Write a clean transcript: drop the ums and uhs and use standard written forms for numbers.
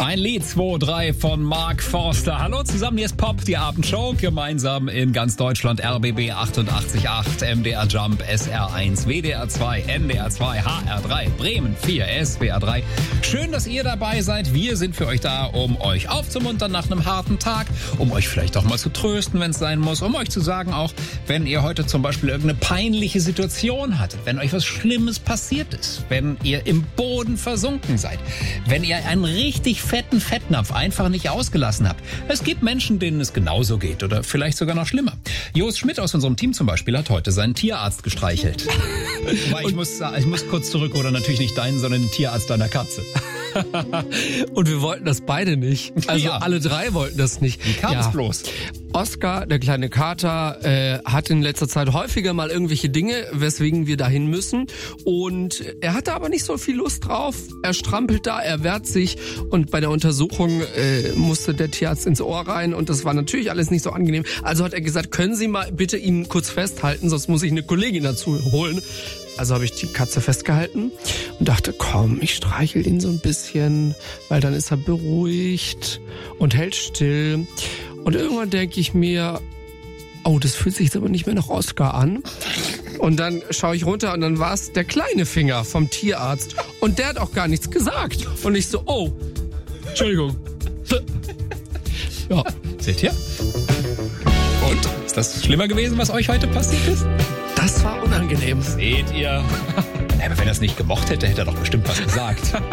Ein Lied, 2, 3 von Mark Forster. Hallo zusammen, hier ist Pop, die Abendshow. Gemeinsam in ganz Deutschland RBB 88.8, MDR Jump, SR1, WDR 2, NDR 2, HR3, Bremen 4, SWR 3. Schön, dass ihr dabei seid. Wir sind für euch da, um euch aufzumuntern nach einem harten Tag, um euch vielleicht auch mal zu trösten, wenn es sein muss, um euch zu sagen auch, wenn ihr heute zum Beispiel irgendeine peinliche Situation hattet, wenn euch was Schlimmes passiert ist, wenn ihr im Boden versunken seid, wenn ihr einen richtig fetten Fettnapf einfach nicht ausgelassen habt. Es gibt Menschen, denen es genauso geht oder vielleicht sogar noch schlimmer. Jos Schmidt aus unserem Team zum Beispiel hat heute seinen Tierarzt gestreichelt. Weil ich muss kurz zurück, oder natürlich nicht deinen, sondern den Tierarzt deiner Katze. Und wir wollten das beide nicht. Also Ja. alle drei wollten das nicht. Wie kam es bloß? Oskar, der kleine Kater, hat in letzter Zeit häufiger mal irgendwelche Dinge, weswegen wir dahin müssen. Und er hatte aber nicht so viel Lust drauf. Er strampelt da, er wehrt sich. Und bei der Untersuchung musste der Tierarzt ins Ohr rein. Und das war natürlich alles nicht so angenehm. Also hat er gesagt, können Sie mal bitte ihn kurz festhalten, sonst muss ich eine Kollegin dazu holen. Also habe ich die Katze festgehalten und dachte, komm, ich streichel ihn so ein bisschen, weil dann ist er beruhigt und hält still. Und irgendwann denke ich mir, oh, das fühlt sich jetzt aber nicht mehr nach Oskar an. Und dann schaue ich runter und dann war es der kleine Finger vom Tierarzt. Und der hat auch gar nichts gesagt. Und ich so, oh, Entschuldigung. Ja. Seht ihr? Und? Ist das schlimmer gewesen, was euch heute passiert ist? Das war unangenehm. Seht ihr? Aber wenn er es nicht gemocht hätte, hätte er doch bestimmt was gesagt.